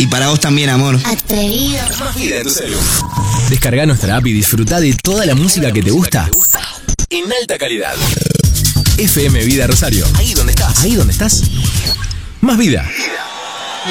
Y para vos también, amor. Atrevido. Más vida en tu celu. Descarga nuestra app y disfruta de toda la música que te gusta en alta calidad. FM Vida Rosario. Ahí donde estás. Más vida.